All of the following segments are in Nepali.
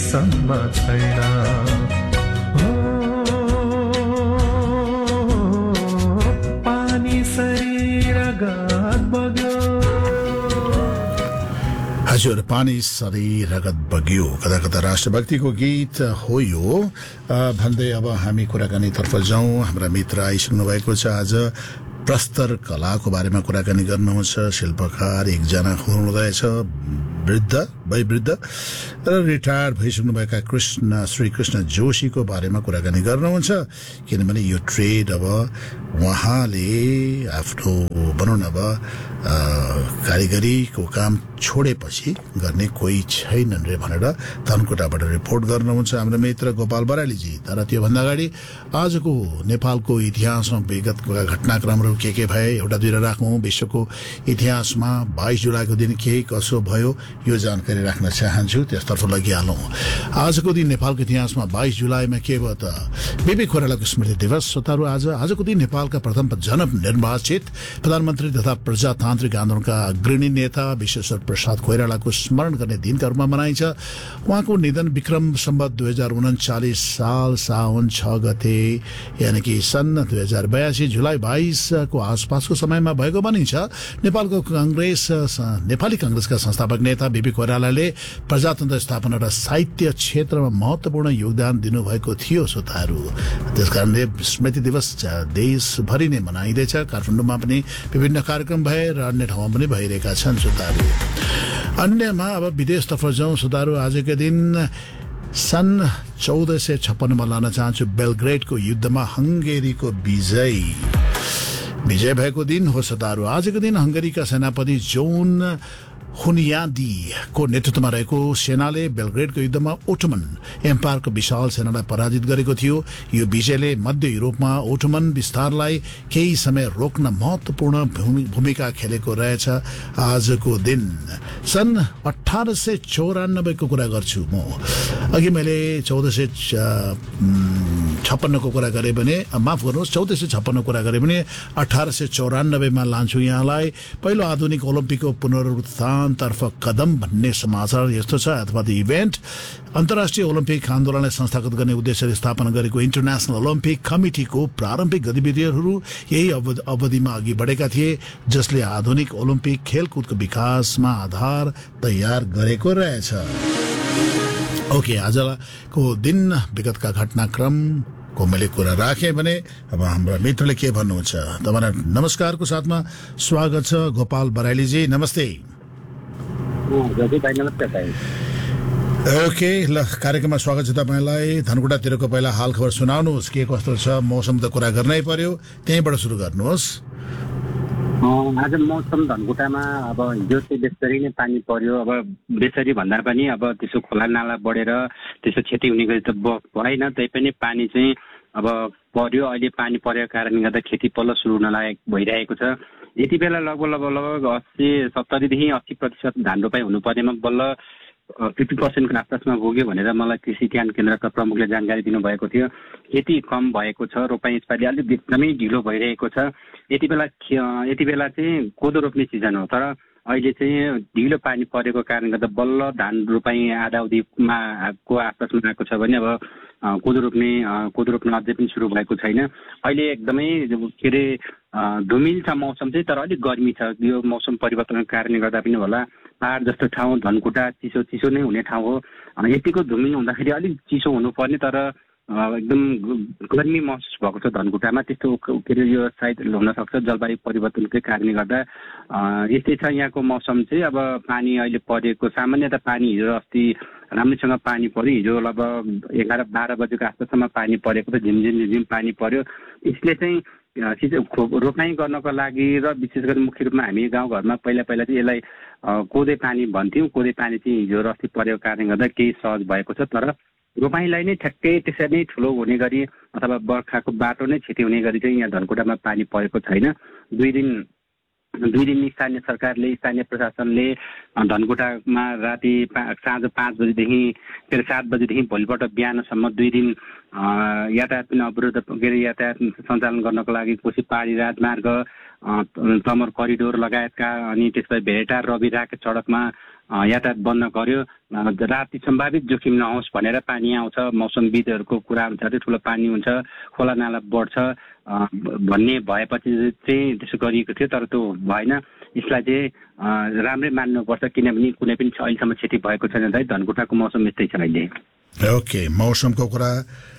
सम्म छैन। पानी सरी रगत बग्यो। हजुर, पानी सरी रगत बग्यो कता कता राष्ट्रभक्तिको गीत हो यो भन्दै अब हामी कुराकानीतर्फ जाउँ। हाम्रा मित्र आइसक्नु भएको छ। आज प्रस्तर कलाको बारेमा कुराकानी गर्नुहुन्छ। शिल्पकार एकजना हुनुहुँदैछ, वयोवृद्ध र रिटायर्ड भइसक्नुभएका श्री कृष्ण जोशीको बारेमा कुराकानी गर्नुहुन्छ। किनभने यो ट्रेड अब उहाँले आफ्नो भनौँ न अब कारिगरीको काम छोडेपछि गर्ने कोही छैनन् रे भनेर धनकुटाबाट रिपोर्ट गर्नुहुन्छ हाम्रो मित्र गोपाल बराइलीजी। तर त्योभन्दा अगाडि आजको नेपालको इतिहासमा विगतका घटनाक्रमहरू के भए एउटा दुईवटा राखौँ। विश्वको इतिहासमा 22 जुलाईको दिन के कसो भयो यो जानकारी राख्न चाहन्छु, त्यसतर्फ लगिहालौँ। आजको दिन नेपालको इतिहासमा 22 जुलाईमा के भयो त? बिपी कोइरालाको स्मृति दिवस। श्रोताहरू, आजको दिन नेपालका प्रथम जननिर्वाचित प्रधानमन्त्री तथा प्रजातान्त्रिक आन्दोलनका अग्रणी नेता विश्वेश्वर प्रसाद कोइरालाको स्मरण गर्ने दिनका रूपमा मनाइन्छ। उहाँको निधन विक्रम सम्वत 2039 साल साउन 6 गते यानि कि सन् 2082 जुलाई 22 को आसपासको समयमा भएको भनिन्छ। नेपाली कांग्रेसका संस्थापक नेता बिपी कोइरालाले प्रजातन्त्र स्थापना र साहित्य क्षेत्रमा महत्वपूर्ण योगदान दिनुभएको थियो। श्रोताहरू, त्यसकारणले स्मृति दिवस देशभरि नै मनाइँदैछ। काठमाडौँमा पनि विभिन्न कार्यक्रम भए र अन्य ठाउँमा पनि भइरहेका छन्। श्रोताहरू, अन्यमा अब विदेशतर्फ जाउँ। श्रोताहरू, आजको दिन सन् 1456 लान चाहन्छु। बेलग्रेडको युद्धमा हंगेरीको विजय भएको दिन हो। श्रोताहरू, आजको दिन हंगेरीका सेनापति जोन हुनियादीको नेतृत्वमा रहेको सेनाले बेलग्रेडको युद्धमा ओटोमन एम्पायरको विशाल सेनालाई पराजित गरेको थियो। यो विजयले मध्य युरोपमा ओटोमन विस्तारलाई केही समय रोक्न महत्वपूर्ण भूमिका खेलेको रहेछ। आजको दिन सन् 1894 को कुरा गर्छु म। अघि मैले 1456 को कुरा गरेँ भने, माफ गर्नुहोस्, 1456 कुरा गरेँ भने 1894 मा लान्छु यहाँलाई। पहिलो आधुनिक ओलम्पिकको पुनरुत्थान तर्फ कदम भन्ने समाचार यस्तो छ। अथवा द इभेन्ट अन्तर्राष्ट्रिय ओलम्पिक आन्दोलनलाई संस्थागत गर्ने उद्देश्यले स्थापना गरेको इन्टरनेशनल ओलम्पिक कमिटीको प्रारम्भिक गतिविधिहरू यही अवधिमा अघि बढेका थिए, जसले आधुनिक ओलम्पिक खेलकुदको विकासमा आधार तयार गरेको रहेछ। ओके, आजको दिन विगतका घटनाक्रम को मैले कुरा राखेँ भने अब हाम्रा मित्रले के भन्नुहुन्छ। तपाईलाई नमस्कारको साथमा स्वागत छ। गोपाल बराइलीजी, नमस्ते। ओके, ल कार्यक्रममा स्वागत छ तपाईलाई। धनकुटातिरको पहिला हाल खबर सुनाउनुहोस्, के कस्तो छ? मौसम त कुरा गर्नै पर्यो, त्यहीँबाट सुरु गर्नुहोस्। आज मौसम धनकुटामा अब हिजो चाहिँ बेसरी नै पानी पर्यो। अब बेसरी भन्दा पनि अब त्यसो खोला नाला बढेर त्यसो क्षति हुने गरी त भएन, तैपनि पानी चाहिँ अब पर्यो। अहिले पानी परेको कारणले गर्दा खेती पल्लो सुरु हुन भइरहेको छ। यति बेला लगभग 70-80% धान रोपाई हुनुपर्नेमा बल्ल 50% को आसपासमा पुग्यो भनेर मलाई कृषि ज्ञान केन्द्रका प्रमुखले जानकारी दिनुभएको थियो। खेती कम भएको छ, रोपाई यसपालि अलिक एकदमै ढिलो भइरहेको छ। यति बेला चाहिँ कोदो रोप्ने सिजन हो, तर अहिले चाहिँ ढिलो पानी परेको कारणले गर्दा बल्ल धान रोपाई आधाउधीमा को आसपासमा आएको छ भने अब कोदो रोप्न अझै पनि सुरु भएको छैन। अहिले एकदमै के अरे धुमिल छ मौसम चाहिँ, तर अलिक गर्मी छ। यो मौसम परिवर्तनको कारणले गर्दा पनि होला, पहाड जस्तो ठाउँ धनकुटा चिसो नै हुने ठाउँ हो। यतिको धुमिल हुँदाखेरि अलिक चिसो हुनुपर्ने, तर एकदम गर्मी महसुस भएको छ धनकुटामा। त्यस्तो के अरे यो सायद हुनसक्छ जलवायु परिवर्तनकै कारणले गर्दा यस्तै छ यहाँको मौसम चाहिँ। अब पानी अहिले परेको सामान्यतः पानी हिजो अस्ति राम्रैसँग पानी पर्यो। हिजो लगभग 11-12 बजेको आसपासमा पानी परेको त झिमझिम पानी पर्यो। यसले चाहिँ रोपाई गर्नको लागि र विशेष गरी मुख्य रूपमा हामी गाउँघरमा पहिला चाहिँ यसलाई कोदे पानी भन्थ्यौँ। कोदे पानी चाहिँ हिजो अस्ति परेको कारणले गर्दा केही सहज भएको छ, तर रोपाईलाई नै ठ्याक्कै त्यसरी नै ठुलो हुने गरी अथवा बर्खाको बाटो नै क्षति हुने गरी चाहिँ यहाँ धनकुटामा पानी परेको छैन। दुई दिन स्थानीय सरकारले, स्थानीय प्रशासनले धनकुटामा साँझ 5 बजेदेखि 7 बजेदेखि भोलिपल्ट बिहानसम्म 2 दिन यातायात पनि अवरोध यातायात सञ्चालन गर्नको लागि कोशी पहाडी राजमार्ग, तमर करिडोर लगायतका अनि त्यसपछि भेटा रविराक सडकमा यातायात बन्द गर्यो। राति सम्भावित जोखिम नहोस् भनेर पानी आउँछ, मौसमविदहरूको कुरा अनुसार ठुलो पानी हुन्छ, खोला नाला बढ्छ भन्ने भएपछि चाहिँ त्यसो गरिएको थियो। तर त्यो भएन। यसलाई चाहिँ राम्रै मान्नुपर्छ, किनभने कुनै पनि अहिलेसम्म क्षति भएको छैन। दाइ धनकुटाको मौसम यस्तै छ अहिले। ओके, मौसमको कुरा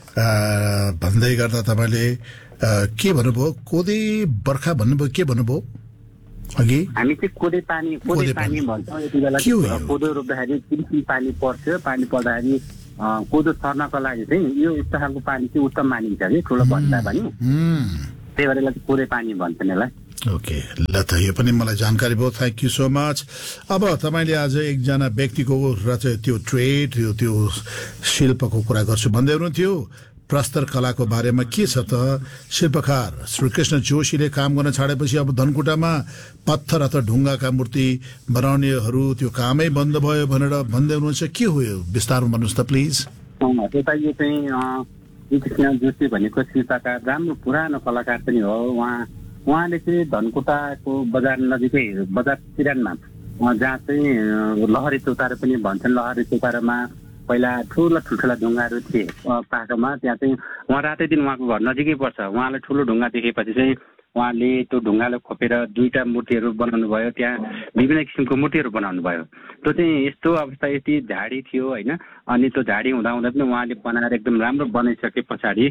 भन्दै गर्दा तपाईँले के भन्नुभयो? कोदे बर्खा भन्नुभयो, के भन्नुभयो अघि? हामी चाहिँ कोदे पानी भन्छौँ। यति बेला कोदो रोप्दाखेरि किन पानी पर्थ्यो, पानी पर्दाखेरि कोदो सर्नको लागि चाहिँ यो यस्तो खालको पानी चाहिँ उत्तम मानिन्छ कि ठुलो भन्दा पनि, त्यही भएर यसलाई कोदे पानी भन्छन् यसलाई। ओके, ल त यो पनि मलाई जानकारी भयो, थ्याङ्क यू सो मच। अब तपाईँले आज एकजना व्यक्तिको र चाहिँ त्यो ट्रेड त्यो शिल्पको कुरा गर्छु भन्दै हुनुहुन्थ्यो। प्रस्तर कलाको बारेमा के छ त? शिल्पकार श्रीकृष्ण जोशीले काम गर्न छाडेपछि अब धनकुटामा पत्थर अथवा ढुङ्गाका मूर्ति बनाउनेहरू त्यो कामै बन्द भयो भनेर भन्दै हुनुहुन्छ। के हो यो? विस्तारमा भन्नुहोस् त प्लिज। यता यो चाहिँ श्रीकृष्ण जोशी भनेको शिल्पकार, राम्रो पुरानो कलाकार पनि हो। उहाँले चाहिँ धनकुटाको बजार नजिकै बजार सिरानमा जहाँ चाहिँ लहरी चौतारो पनि भन्छन्, लहरी चौतारोमा पहिला ठुल्ठुला ढुङ्गाहरू थिए पाखोमा। त्यहाँ चाहिँ उहाँ रातै दिन उहाँको घर नजिकै पर्छ। उहाँलाई ठुलो ढुङ्गा देखेपछि चाहिँ उहाँले त्यो ढुङ्गालाई खोपेर 2टा मूर्तिहरू बनाउनु भयो। त्यहाँ विभिन्न किसिमको मूर्तिहरू बनाउनु भयो। त्यो चाहिँ यस्तो अवस्था यति झाडी थियो होइन। अनि त्यो झाडी हुँदा पनि उहाँले बनाएर एकदम राम्रो बनाइसके पछाडि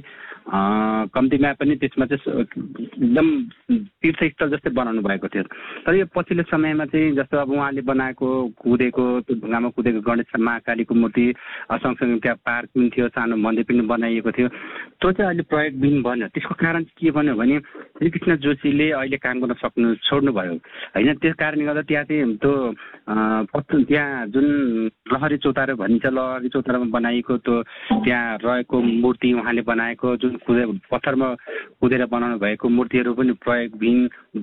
कम्तीमा पनि त्यसमा चाहिँ एकदम तीर्थस्थल जस्तै बनाउनु भएको थियो। तर यो पछिल्लो समयमा चाहिँ जस्तो अब उहाँले बनाएको कुदेको त्यो ढुङ्गामा कुदेको गणेश महाकालीको मूर्ति, सँगसँगै त्यहाँ पार्क पनि थियो, सानो मन्दिर पनि बनाइएको थियो। त्यो चाहिँ अहिले प्रयोगविहीन बन्यो। त्यसको कारण के बन्यो भने श्रीकृष्ण जोशीले अहिले काम गर्न छोड्नुभयो होइन। त्यस कारणले गर्दा त्यहाँ चाहिँ त्यो त्यहाँ जुन लहरी चौतारो भनिन्छ, लहरी चौतारोमा बनाइएको त्यो त्यहाँ रहेको मूर्ति उहाँले बनाएको जुन पत्थरमा कुदेर बनाउनु भएको मूर्तिहरू पनि प्रयोगविहीन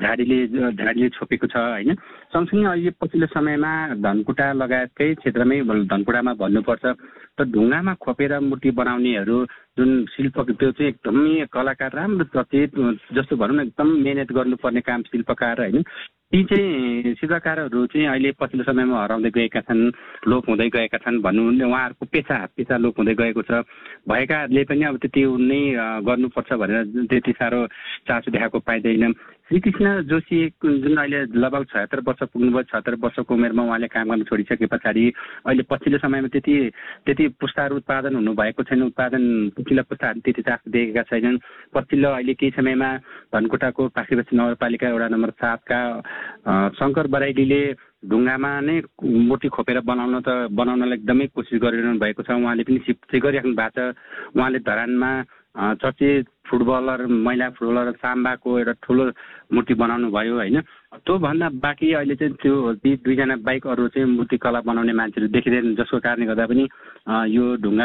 झाडीले छोपेको छ होइन। सँगसँगै अहिले पछिल्लो समयमा धनकुटा लगायतकै क्षेत्रमै धनकुटामा भन्नुपर्छ त ढुङ्गामा खोपेर मूर्ति बनाउनेहरू जुन शिल्प त्यो चाहिँ एकदमै कलाकार राम्रो चर्चित जस्तो भनौँ न, एकदम मेहनत गर्नुपर्ने काम शिल्पकार होइन। ती चाहिँ शिल्पकारहरू चाहिँ अहिले पछिल्लो समयमा हराउँदै गएका छन्, लोप हुँदै गएका छन् भनौँ। उहाँहरूको पेसा लोप हुँदै गएको छ। भएकाहरूले पनि अब त्यति नै गर्नुपर्छ भनेर त्यति साह्रो चासो देखाएको पाइँदैन। श्रीकृष्ण जोशी जुन अहिले लगभग 76 वर्ष पुग्नुभयो, 76 वर्षको उमेरमा उहाँले काम गर्न छोडिसके पछाडि अहिले पछिल्लो समयमा त्यति पुस्ताहरू उत्पादन हुनुभएको छैन। उत्पादन पछिल्लो पुस्ताहरू त्यति चासो देखेका छैनन्। पछिल्लो अहिले केही समयमा धनकुटाको पाखीबस्ती नगरपालिका वडा नम्बर 7 का शङ्कर बराइलीले ढुङ्गामा नै मूर्ति खोपेर बनाउनलाई एकदमै कोसिस गरिरहनु भएको छ। उहाँले पनि सिप गरिराख्नु भएको छ। उहाँले धरानमा चर्चित फुटबलर, महिला फुटबलर साम्बाको एउटा ठुलो मूर्ति बनाउनु भयो होइन। त्योभन्दा बाँकी अहिले चाहिँ त्यो 2जना बाइक अरू चाहिँ मूर्तिकला बनाउने मान्छेहरू देखिँदैन, जसको कारणले गर्दा पनि यो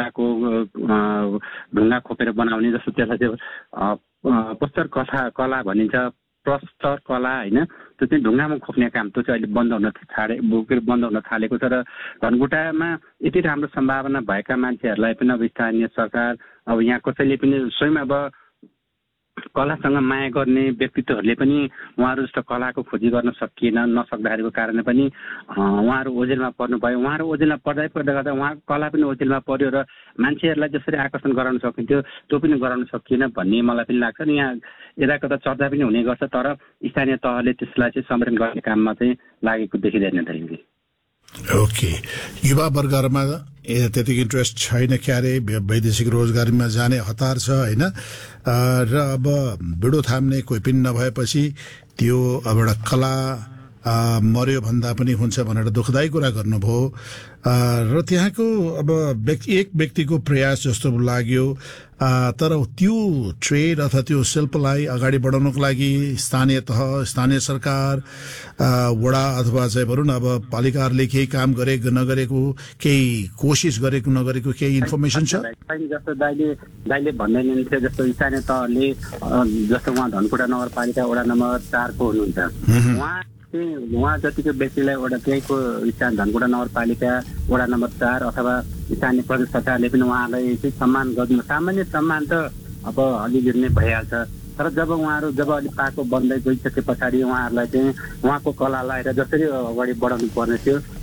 ढुङ्गा खोपेर बनाउने जस्तो त्यसलाई चाहिँ प्रस्तर कला भनिन्छ, प्रस्तर कला होइन। त्यो चाहिँ ढुङ्गामा खोप्ने काम त्यो चाहिँ अहिले बन्द हुन थालेको छ। र धनकुटामा यति राम्रो सम्भावना भएका मान्छेहरूलाई पनि अब स्थानीय सरकार, अब यहाँ कसैले पनि स्वयं अब कलासँग माया गर्ने व्यक्तित्वहरूले पनि उहाँहरू जस्तो कलाको खोजी गर्न नसक्दाखेरिको कारणले पनि उहाँहरू ओझेलमा पर्नुभयो। उहाँहरू ओझेलमा पर्दा गर्दा उहाँको कला पनि ओझेलमा पर्यो र मान्छेहरूलाई जसरी आकर्षण गराउन सकिन्थ्यो त्यो पनि गराउन सकिएन भन्ने मलाई पनि लाग्छ। अनि यहाँ यता चर्चा पनि हुने गर्छ, तर स्थानीय तहले त्यसलाई चाहिँ संरक्षण गर्ने काममा चाहिँ लागेको देखिँदैन। ओके, युवा वर्गहरूमा त्यति इन्ट्रेस्ट छैन क्यारे, वैदेशिक रोजगारीमा जाने हतार छ होइन। र अब बिडो थाम्ने कोही पनि नभएपछि त्यो अब एउटा कला मर्यो भन्दा पनि हुन्छ भनेर दुःखदायी कुरा गर्नुभयो। र त्यहाँको अब एक व्यक्तिको प्रयास जस्तो लाग्यो। तर त्यो ट्रेड अथवा त्यो शिल्पलाई अगाडि बढाउनको लागि स्थानीय तह, स्थानीय सरकार, वडा अथवा चाहिँ भनौँ न अब पालिकाहरूले केही काम गरेको नगरेको, केही कोसिस गरेको नगरेको केही इन्फर्मेसन छ? जस्तो दाइले भन्दै हुनुहुन्थ्यो, जस्तो स्थानीय तहले जस्तो उहाँ धनकुटा नगरपालिका वडा नम्बर 4 को हुनुहुन्छ। उहाँ जतिको व्यक्तिलाई त्यहीँको धनकुटा नगरपालिका वडा नम्बर 4 अथवा स्थानीय प्रदेश सरकारले पनि उहाँलाई चाहिँ सम्मान गर्नु, सामान्य सम्मान त अब अलिअलि नै भइहाल्छ। तर जब अलिक पाको बन्दै गइसके पछाडि उहाँहरूलाई चाहिँ उहाँको कलालाई जसरी अगाडि बढाउनु पर्ने थियो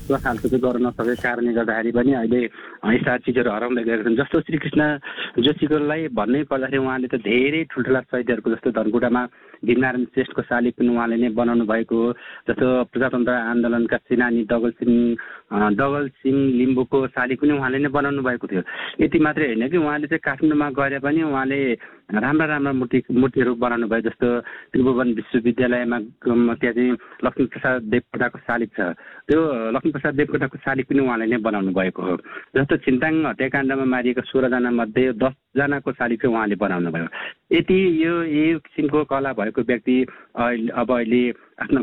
त्यस्तो खालको चाहिँ गर्न नसकेको कारणले गर्दाखेरि पनि अहिले यस्ता चिजहरू हराउँदै गएका छन्। जस्तो श्रीकृष्ण जोशीकोलाई भन्नै पर्दाखेरि उहाँले त धेरै ठुल्ठुला शहीदहरूको जस्तो धनकुटामा भीमनारायण श्रेष्ठको शालिग पनि उहाँले नै बनाउनु भएको हो। जस्तो प्रजातन्त्र आन्दोलनका सेनानी दगल सिंह लिम्बूको शालिग पनि उहाँले नै बनाउनु भएको थियो। यति मात्रै होइन कि उहाँले चाहिँ काठमाडौँमा गएर पनि उहाँले राम्रा मूर्तिहरू बनाउनु भयो। जस्तो त्रिभुवन विश्वविद्यालयमा त्यहाँ चाहिँ लक्ष्मीप्रसाद देवकोटाको शालिग छ, त्यो लक्ष्मीप्रसाद देवकोटाको शालिग पनि उहाँले नै बनाउनु भएको हो। जस्तो छिन्ताङ हत्याकाण्डमा मारिएका 16जना मध्ये 10जनाको शालिग चाहिँ उहाँले बनाउनु भयो। यति यो किसिमको कला भएको व्यक्ति अब अहिले आफ्नो